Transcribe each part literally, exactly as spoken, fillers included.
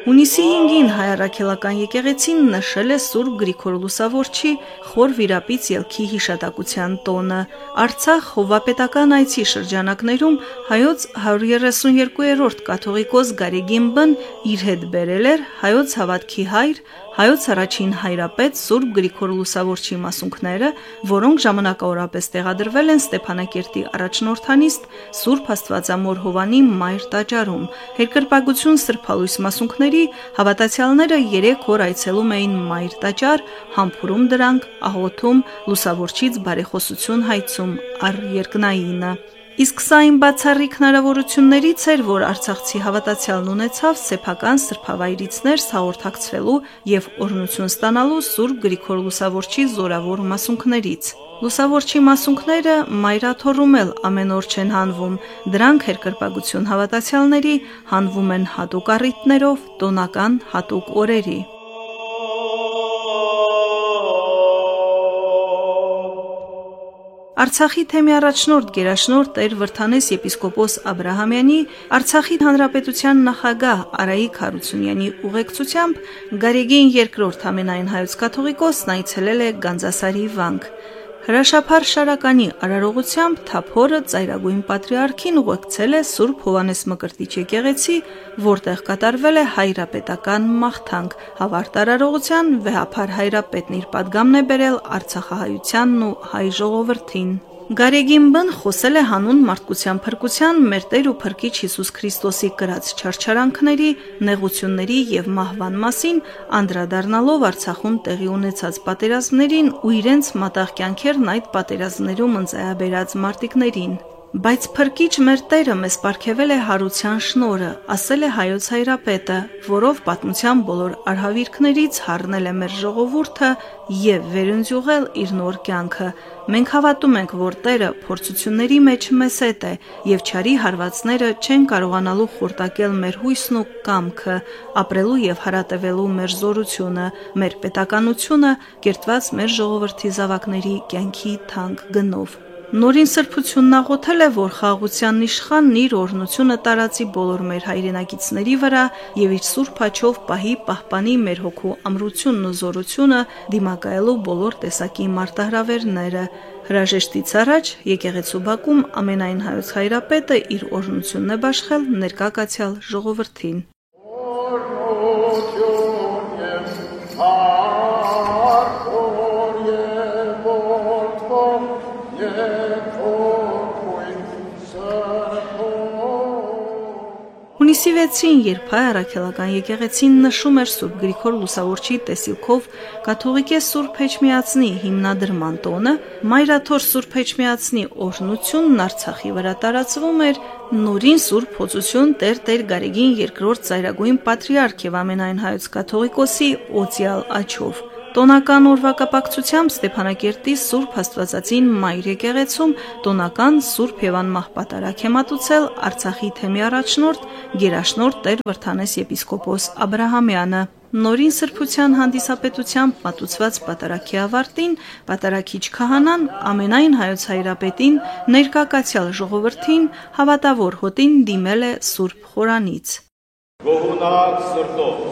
Հունիսի հինգին հայ առաքելական եկեղեցին նշել է Սուրբ Գրիգոր Լուսավորչի խոր վիրապից ելքի հիշատակության տոնը։ Արցախ հովվապետական այցի շրջանակներում հայոց հարյուր երեսունյոթերորդ կաթողիկոս Գարեգին Բն իր հետ բերել էր հայոց հավատքի հայր, հայոց առաջին հայրապետ Սուրբ Գրիգոր Լուսավորչի մասունքները, որոնք ժամանակավորապես տեղադրվել են Ստեփանակերտի առաջնորդանիստ Սուրբ Աստվածամոր Հովանի Մայր տաճարում։ Երկրպագություն Սրբալույս մասունքների հավատացյալները երեք օր այցելում էին Մայր տաճար, համբուրում դրանք, աղոթում, Լուսավորչից բարեխոսություն հայցում առ երկնայինը։ Իսկ սա այն բացառիկ հնարավորություններից էր, որ արցախցի հավատացյալն ունեցավ սեփական սրբավայրից հաղորդակցվելու եւ օրհնություն ստանալու Սուրբ Գրիգոր Լուսավորչի զորավոր մասունքներից։ Լուսավորչի մասունքները մայրաթոռում էլ ամեն օր չեն հանվում, դրանք երկրպագություն հավատացյալների հանվում են հատուկ առիթներով, տոնական հատուկ օրերի։ Արցախի թեմի առաջնորդ գերաշնորհ Տեր Վրդանես եպիսկոպոս Աբրահամյանի, Արցախի հանրապետության նախագահ Արայիկ Հարությունյանի ուղեկցությամբ Գարեգին երկրորդ ամենայն հայոց կաթողիկոսն այցելել է Գանձասարի վանք։ Հրաշափառ Շարականի արարողությամբ Թափորը ծայրագույն պատրիարքին ուղեկցել է Սուրբ Հովհաննես Մկրտիչ եկեղեցի, որտեղ կատարվել է հայրապետական մաղթանք։ Հավարտ արարողության վեհափառ հայրապետն իր պատգամն է բերել արցախահայությանն ու հայ ժողովրդին։ Գարեգին Բն խոսել է հանուն մարդկության փրկության մեր Տեր ու Փրկիչ Հիսուս Քրիստոսի կրած չարչարանքների, նեղությունների եւ մահվան մասին, անդրադառնալով Արցախում տեղի ունեցած պատերազմներին ու իրենց մատաղ կյանքերն այդ պատերազմներում ընծայաբերած մարտիկներին։ Բայց Փրկիչ մեր Տերը մեզ պարգևել է հարության շնորհը, ասել է հայոց հայրապետը, որով պատմության բոլոր արհավիրքներից հառնել է մեր ժողովուրդը եւ վերընձյուղել իր նոր կյանքը։ Մենք հավատում ենք, որ Տերը փորձությունների մեջ մեզ հետ է եւ չարի հարվածները չեն կարողանալու խորտակել մեր հույսն ու կամքը, ապրելու եւ հարատևելու մեր զորությունը, մեր պետականությունը, կերտված մեր ժողովրդի զավակների կյանքի թանկ գնով։ Նորին սրբությունն աղոթել է, որ խաղաղության իշխանն իր օրհնությունը տարածի բոլոր մեր հայրենակիցների վրա եւ իր սուրբ աջով պահի պահպանի մեր հոգու ամրությունն ու զորությունը դիմակայելու բոլոր տեսակի մարտահրավերները։ Հրաժեշտից առաջ եկեղեցու բակում ամենայն հայոց հայրապետը իր օրհնությունն է բաշխել ներկա կացյալ ժողովրդին։ Հունիսի վեցին, երբ հայ առաքելական եկեղեցին նշում էր Սուրբ Գրիգոր Լուսավորչի տեսիլքով կաթողիկե Սուրբ Էջմիածնի հիմնադրման տոնը, մայրաթոռ Սուրբ Էջմիածնի օրհնությունն Արցախի վրա տարածվում էր նորին Սուրբ Հոծություն Տեր Տեր Գարեգին երկրորդ ծայրագույն պատրիարք եւ ամենայն հայոց կաթողիկոսի օծյալ աջով։ Տոնական օրվա կապակցությամբ Ստեփանակերտի Սուրբ Աստվածածին Մայր եկեղեցում տոնական Սուրբ եւ անմահ պատարագ է մատուցել Արցախի թեմի առաջնորդ գերաշնորհ Տեր Վրդանես եպիսկոպոս Աբրահամյանը։ Նորին սրբության հանդիսապետությամբ մատուցված պատարագի ավարտին պատարագիչ քահանան ամենայն հայոց հայրապետին, ներկա կացյալ ժողովրդին, հավատավոր հոտին դիմել է Սուրբ խորանից։ Գոհունակ սրտով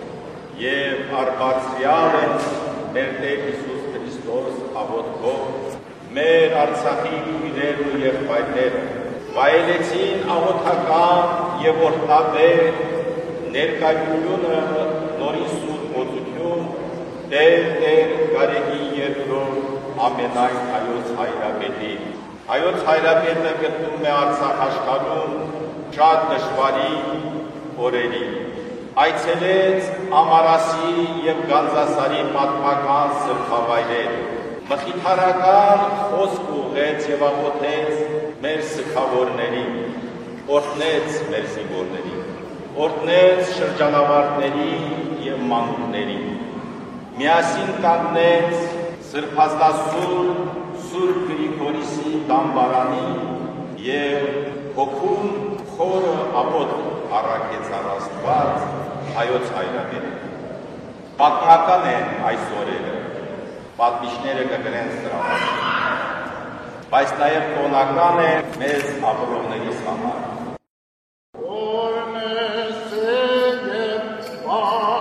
եւ արբարձյալ է մեր Տեր Հիսուս Քրիստոս աղոթքով մեր Արցախի քույրերն ու եղբայրները վայելեցին աղոթական եւ օրհնաբեր ներկայությունը նորին Սուրբ Հոծություն Տեր Տեր Գարեգին երկրորդ ամենայն հայոց հայրապետի։ Հայոց հայրապետը գտնվում է Արցախ աշխարհում շատ դժվարի օրերի։ Այցելեց Ամարասի եւ Գանձասարի պատմական սրբավայրեր, մխիթարական խոսք ուղղեց եւ աղոթեց մեր սգավորներին, օրհնեց մեր զինվորներին, օրհնեց շրջանավարտներին եւ մանկուներին, միասին կանգնեց սրբազդասուր Սուրբ Գրիգորիսի դամբարանին եւ հոգում խորը աղոթ առաքեց առ Աստված հայոց հայրապետը։ Պատմական են այս օրերը, պատմիչները կգրեն սրահ, բայց նաև տոնական է մեզ ապրողների համար։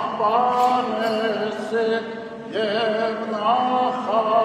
աղբանես է և նախա